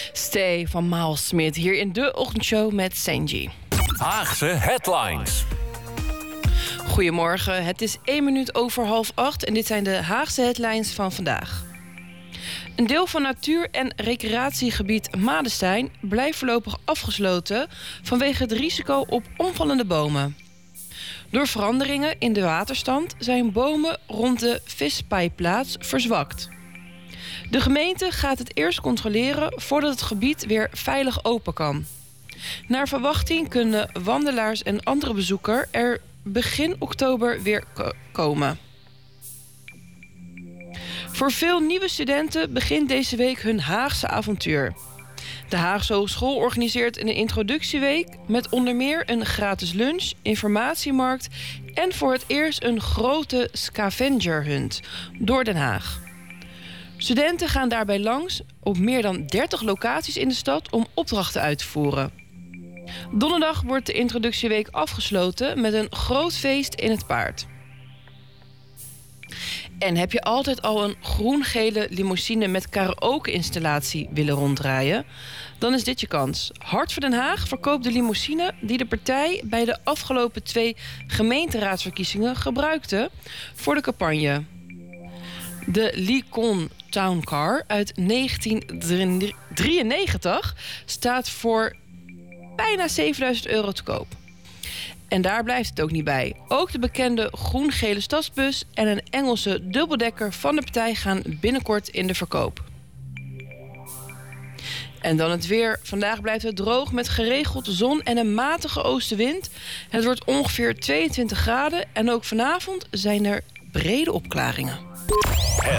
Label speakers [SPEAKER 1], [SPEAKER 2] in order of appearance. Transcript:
[SPEAKER 1] Stay van Miles Smith hier in de ochtendshow met Sanji.
[SPEAKER 2] Haagse headlines.
[SPEAKER 1] Goedemorgen, het is 1 minuut over 7:30 en dit zijn de Haagse headlines van vandaag. Een deel van natuur- en recreatiegebied Madestein blijft voorlopig afgesloten vanwege het risico op omvallende bomen. Door veranderingen in de waterstand zijn bomen rond de vispijplaats verzwakt. De gemeente gaat het eerst controleren voordat het gebied weer veilig open kan. Naar verwachting kunnen wandelaars en andere bezoekers er begin oktober weer komen. Voor veel nieuwe studenten begint deze week hun Haagse avontuur. De Haagse Hogeschool organiseert een introductieweek met onder meer een gratis lunch, informatiemarkt en voor het eerst een grote scavenger hunt door Den Haag. Studenten gaan daarbij langs op meer dan 30 locaties in de stad om opdrachten uit te voeren. Donderdag wordt de introductieweek afgesloten met een groot feest in het Paard. En heb je altijd al een groen-gele limousine met karaoke-installatie willen rondrijden? Dan is dit je kans. Hart voor Den Haag verkoopt de limousine die de partij bij de afgelopen 2 gemeenteraadsverkiezingen gebruikte voor de campagne. De Licon Town Car uit 1993 staat voor bijna €7.000 te koop. En daar blijft het ook niet bij. Ook de bekende groen-gele stadsbus en een Engelse dubbeldekker van de partij gaan binnenkort in de verkoop. En dan het weer. Vandaag blijft het droog met geregeld zon en een matige oostenwind. Het wordt ongeveer 22 graden en ook vanavond zijn er brede opklaringen.